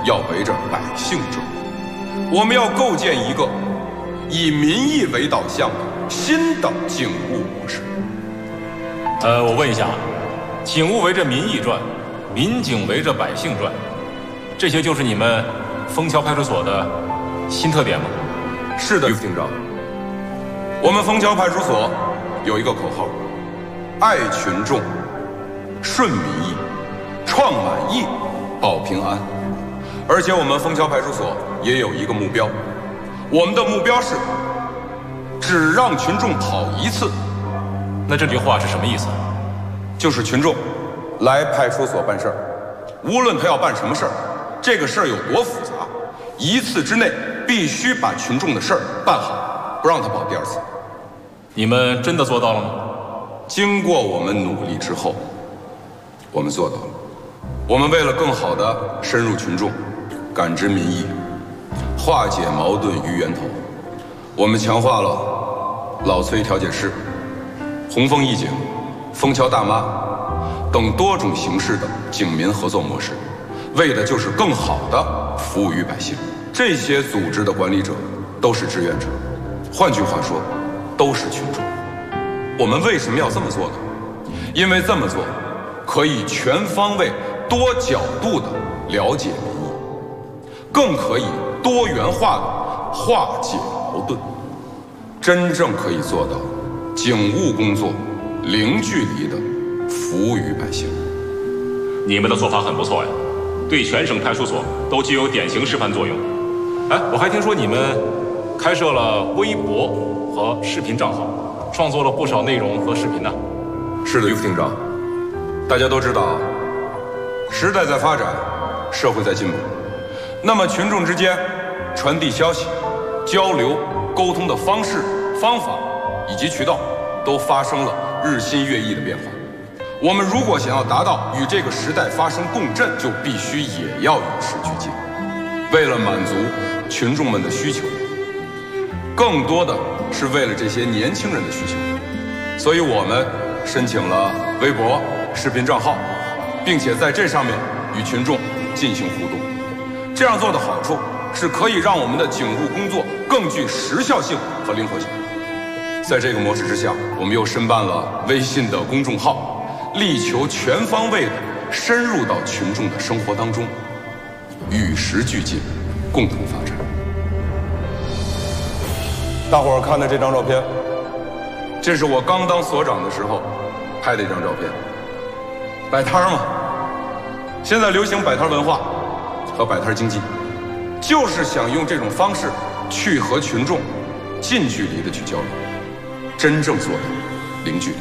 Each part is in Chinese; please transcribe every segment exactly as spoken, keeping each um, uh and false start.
要围着百姓转。我们要构建一个以民意为导向的新的警务模式。 呃，我问一下，警务围着民意转，民警围着百姓转，这些就是你们枫桥派出所的新特点吗？ 是的，于副厅长。我们枫桥派出所有一个口号：爱群众，顺民意，创满意，保平安。而且我们枫桥派出所也有一个目标，我们的目标是只让群众跑一次。 那这句话是什么意思？ 就是群众来派出所办事儿，无论他要办什么事儿，这个事儿有多复杂，一次之内必须把群众的事儿办好，不让他跑第二次。 你们真的做到了吗？ 经过我们努力之后，我们做到了。我们为了更好地深入群众，感知民意，化解矛盾于源头，我们强化了老崔调解室、红枫义警、枫桥大妈等多种形式的警民合作模式，为的就是更好地服务于百姓。这些组织的管理者都是志愿者，换句话说，都是群众。我们为什么要这么做呢？因为这么做可以全方位、多角度地了解民意，更可以多元化地化解矛盾，真正可以做到警务工作零距离地服务于百姓。 你们的做法很不错呀，对全省派出所都具有典型示范作用。哎，我还听说你们开设了微博和视频账号，创作了不少内容和视频呢。 是的，于副厅长，大家都知道，时代在发展，社会在进步，那么群众之间传递消息、交流、沟通的方式、方法以及渠道都发生了日新月异的变化。我们如果想要达到与这个时代发生共振，就必须也要与时俱进。为了满足群众们的需求，更多的是为了这些年轻人的需求，所以我们申请了微博、视频账号，并且在这上面与群众进行互动。这样做的好处是可以让我们的警务工作更具时效性和灵活性。在这个模式之下，我们又申办了微信的公众号，力求全方位的深入到群众的生活当中，与时俱进，共同发展。大伙儿看的这张照片，这是我刚当所长的时候拍的一张照片。摆摊儿嘛，现在流行摆摊文化和摆摊经济，就是想用这种方式去和群众近距离的去交流，真正做到零距离。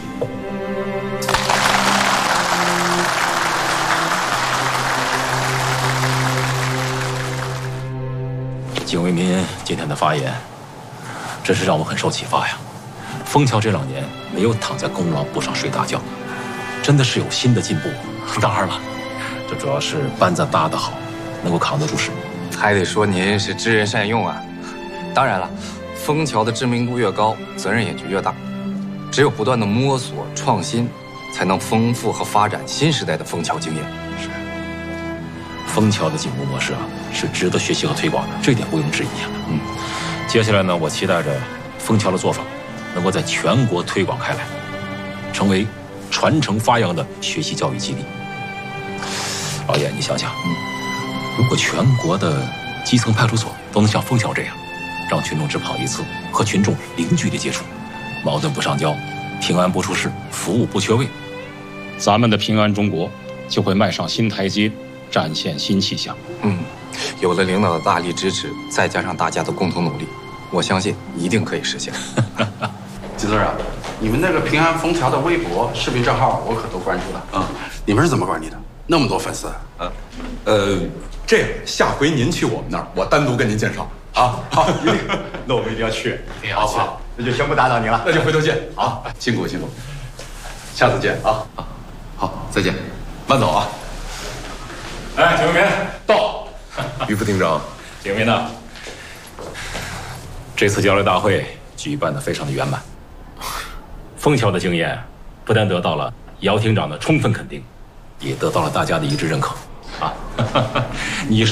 景为民今天的发言，真是让我很受启发呀。枫桥这两年没有躺在功劳簿上睡大觉，真的是有新的进步。当然了，这主要是班子搭得好，能够扛得住使命。 还得说您是知人善用啊。当然了，枫桥的知名度越高，责任也就越大。只有不断的摸索创新，才能丰富和发展新时代的枫桥经验。 是，枫桥的警务模式啊，是值得学习和推广的，这一点毋庸置疑啊。嗯，接下来呢，我期待着枫桥的做法能够在全国推广开来，成为传承发扬的学习教育基地。老叶，你想想，嗯，如果全国的基层派出所都能像枫桥这样，让群众只跑一次，和群众零距离接触，矛盾不上交，平安不出事，服务不缺位，咱们的平安中国就会迈上新台阶，展现新气象。 嗯，有了领导的大力支持，再加上大家的共同努力，我相信一定可以实现。 金字啊，你们那个平安枫桥的微博、视频账号我可都关注了。嗯，你们是怎么管理的？那么多粉丝？ 呃，呃，这样，下回您去我们那儿，我单独跟您介绍啊。好，一定。 那我们一定要去， 一定要去。那就先不打扰您了， 那就回头见。好，辛苦辛苦，下次见啊。好，再见，慢走啊。 哎，景为民到。 于副厅长， 景为民呢？这次交流大会举办的非常的圆满。枫桥的经验不但得到了姚厅长的充分肯定，也得到了大家的一致认可。啊，你。